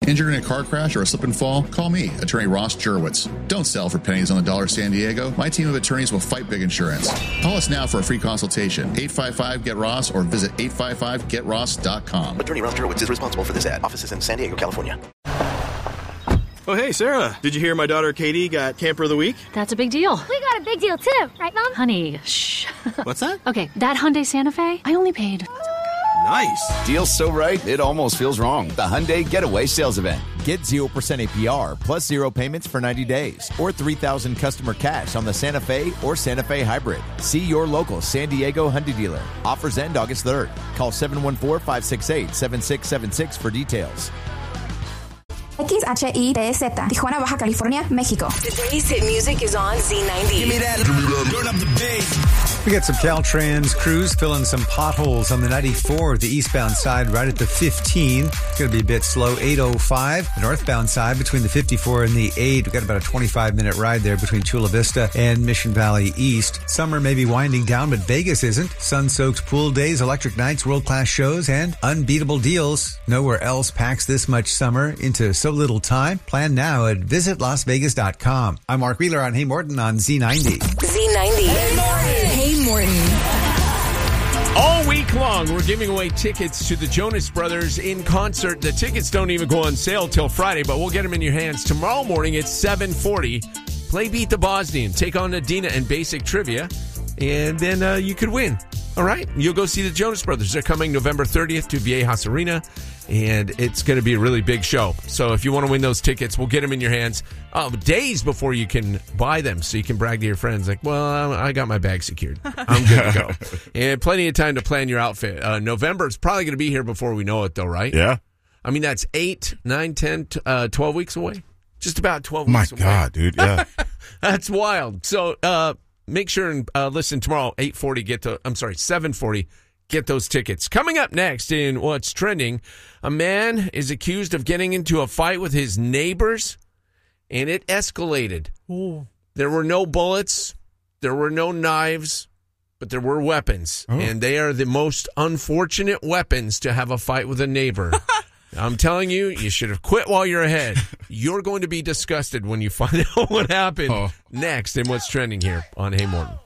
Injured in a car crash or a slip and fall? Call me, attorney Ross Jurwitz. Don't sell for pennies on the dollar, San Diego. My team of attorneys will fight big insurance. Call us now for a free consultation. 855-GET-ROSS or visit 855getross.com. Attorney Ross Jurwitz is responsible for this ad. Offices in San Diego, California. Oh, hey, Sarah. Did you hear my daughter Katie got Camper of the Week? That's a big deal. We got a big deal, too. Right, Mom? Honey, shh. What's that? Okay, that Hyundai Santa Fe, I only paid... Nice. Deal's so right, it almost feels wrong. The Hyundai Getaway Sales Event. Get 0% APR plus 0 payments for 90 days or $3,000 customer cash on the Santa Fe or Santa Fe Hybrid. See your local San Diego Hyundai dealer. Offers end August 3rd. Call 714-568-7676 for details. XHITZ, Tijuana, Baja California, México. Today's hit music is on Z90. Give me that. Turn up the bass. We got some Caltrans crews filling some potholes on the 94, the eastbound side right at the 15. It's going to be a bit slow. 805, the northbound side between the 54 and the 8. We've got about a 25-minute ride there between Chula Vista and Mission Valley East. Summer may be winding down, but Vegas isn't. Sun-soaked pool days, electric nights, world-class shows, and unbeatable deals. Nowhere else packs this much summer into so little time. Plan now at visitlasvegas.com. I'm Mark Wheeler on Hey Morton on Z90. Z90. Hey Morton. Hey Morton. All week long, we're giving away tickets to the Jonas Brothers in concert. The tickets don't even go on sale till Friday, but we'll get them in your hands tomorrow morning at 7:40. Play Beat the Bosnian, take on Adina and Basic Trivia, and then you could win. All right? You'll go see the Jonas Brothers. They're coming November 30th to Viejas Arena, and it's going to be a really big show. So if you want to win those tickets, we'll get them in your hands days before you can buy them, so you can brag to your friends like, well, I got my bag secured. I'm good to go. And plenty of time to plan your outfit. November is probably going to be here before we know it, though, right? Yeah. I mean, that's 8, 9, 10, 12 weeks away. Just about 12 weeks away. My God, dude, yeah. That's wild. So make sure and listen tomorrow, 7:40, get those tickets. Coming up next in What's Trending, a man is accused of getting into a fight with his neighbors, and it escalated. Ooh. There were no bullets, there were no knives, but there were weapons, and they are the most unfortunate weapons to have a fight with a neighbor. I'm telling you, you should have quit while you're ahead. You're going to be disgusted when you find out what happened next in What's Trending here on Hey Morton.